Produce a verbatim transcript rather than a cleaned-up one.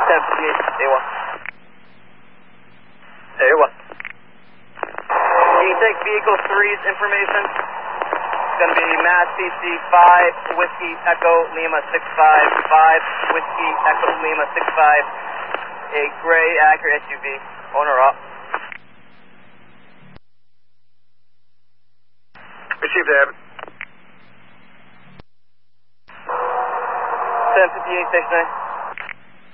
ten fifty-eight, A one. A one. Can you take vehicle three's information? It's going to be Mass P C five, Whiskey Echo Lima six five, five, Whiskey Echo Lima six five, a gray Acura S U V, owner up. Received, Abbott. ten fifty-eight, station nine.